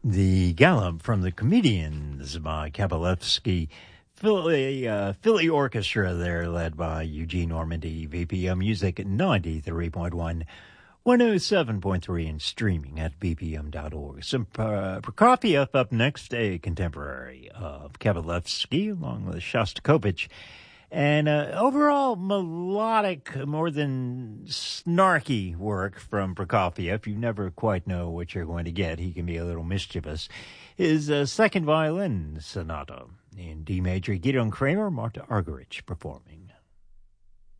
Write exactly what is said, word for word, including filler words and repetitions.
The Gallop from the Comedians by Kabalevsky. Philly, uh, Philly Orchestra there, led by Eugene Normandy. V P M Music ninety-three point one, one oh seven point three, and streaming at b p m dot org. Some uh, Prokofiev up next, a contemporary of Kabalevsky, along with Shostakovich. And uh, overall melodic, more than snarky work from Prokofiev. You never quite know what you're going to get. He can be a little mischievous. His uh, second violin sonata in D major, Gideon Kramer, Marta Argerich performing.